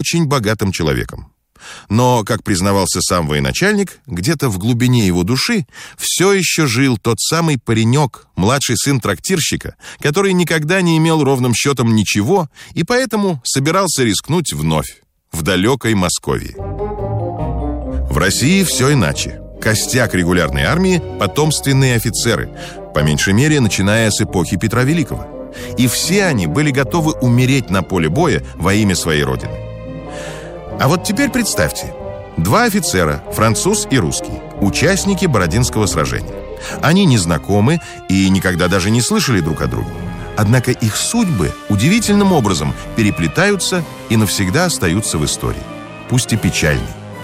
очень богатым человеком. Но, как признавался сам военачальник, где-то в глубине его души все еще жил тот самый паренек, младший сын трактирщика, который никогда не имел ровным счетом ничего и поэтому собирался рискнуть вновь, в далекой Московии. В России все иначе. Костяк регулярной армии – потомственные офицеры, по меньшей мере, начиная с эпохи Петра Великого. И все они были готовы умереть на поле боя во имя своей родины. А вот теперь представьте, два офицера, француз и русский, участники Бородинского сражения. Они не знакомы и никогда даже не слышали друг о друге. Однако их судьбы удивительным образом переплетаются и навсегда остаются в истории, пусть и печальной.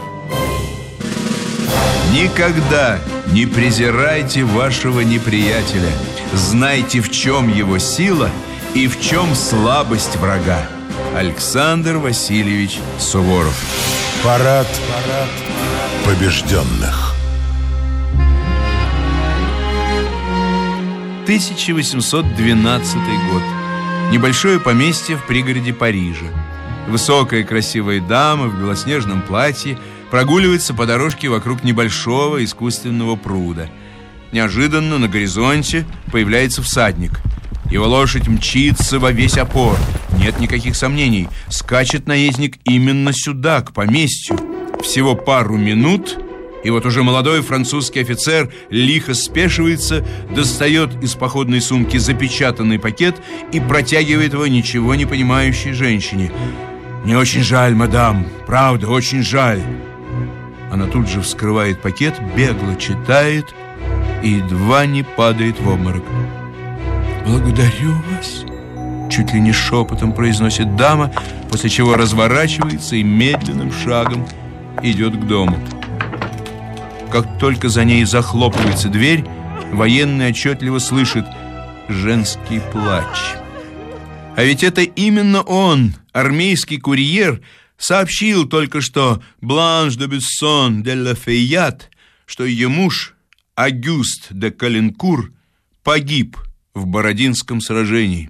Никогда не презирайте вашего неприятеля. Знайте, в чем его сила и в чем слабость врага. Александр Васильевич Суворов. Парад побежденных. 1812 год. Небольшое поместье в пригороде Парижа. Высокая красивая дама в белоснежном платье прогуливается по дорожке вокруг небольшого искусственного пруда. Неожиданно на горизонте появляется всадник. Его лошадь мчится во весь опор. Нет никаких сомнений, скачет наездник именно сюда, к поместью. Всего пару минут, и вот уже молодой французский офицер лихо спешивается, достает из походной сумки запечатанный пакет и протягивает его ничего не понимающей женщине. «Мне очень жаль, мадам, правда, очень жаль». Она тут же вскрывает пакет, бегло читает и едва не падает в обморок. «Благодарю вас», чуть ли не шепотом произносит дама, после чего разворачивается и медленным шагом идет к дому. Как только за ней захлопывается дверь, военный отчетливо слышит женский плач. А ведь это именно он, армейский курьер, сообщил только что Бланш де Бессон де ла Фейят, что ее муж Агюст де Калинкур погиб в Бородинском сражении.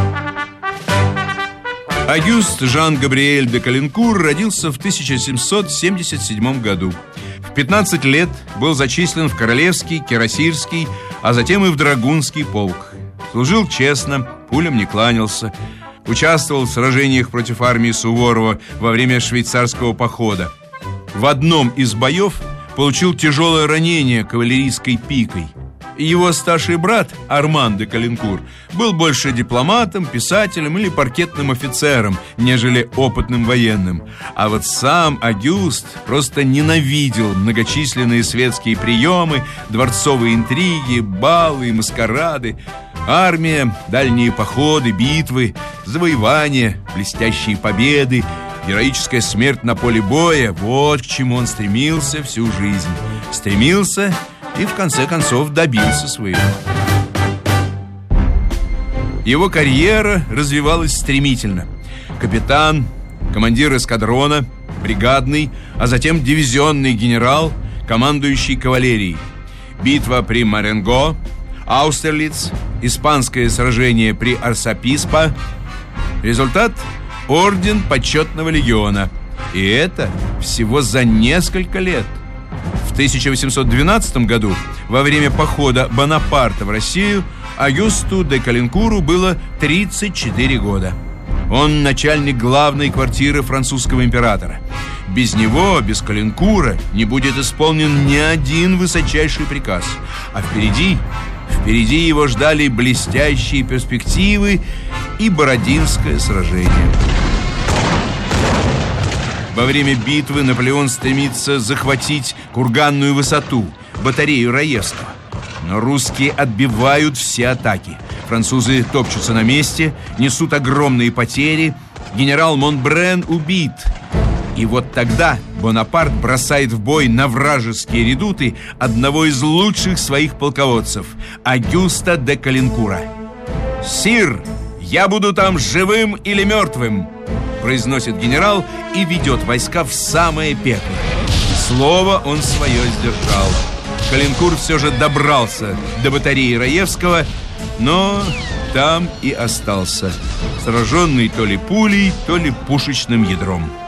Агюст Жан-Габриэль де Калинкур родился в 1777 году. В 15 лет был зачислен в Королевский, Кирасирский, а затем и в Драгунский полк. Служил честно, пулям не кланялся. Участвовал в сражениях против армии Суворова во время швейцарского похода. В одном из боев получил тяжелое ранение кавалерийской пикой. Его старший брат Арман де Калинкур был больше дипломатом, писателем или паркетным офицером, нежели опытным военным. А вот сам Агюст просто ненавидел многочисленные светские приемы, дворцовые интриги, балы и маскарады. Армия, дальние походы, битвы, завоевания, блестящие победы, героическая смерть на поле боя — вот к чему он стремился всю жизнь. Стремился и в конце концов добился своего. Его карьера развивалась стремительно. Капитан, командир эскадрона, бригадный, а затем дивизионный генерал, командующий кавалерией. Битва при Маренго, Аустерлиц, испанское сражение при Арсаписпа. Результат – орден почетного легиона. И это всего за несколько лет. В 1812 году, во время похода Бонапарта в Россию, Агюсту де Калинкуру было 34 года. Он начальник главной квартиры французского императора. Без него, без Калинкура, не будет исполнен ни один высочайший приказ. А впереди его ждали блестящие перспективы и Бородинское сражение. Во время битвы Наполеон стремится захватить Курганную высоту, батарею Раевского. Но русские отбивают все атаки. Французы топчутся на месте, несут огромные потери. Генерал Монбрен убит. И вот тогда Бонапарт бросает в бой на вражеские редуты одного из лучших своих полководцев, Агюста де Калинкура. «Сир, я буду там живым или мертвым», произносит генерал и ведет войска в самое пекло. Слово он свое сдержал. Калинкур все же добрался до батареи Раевского, но там и остался, сраженный то ли пулей, то ли пушечным ядром.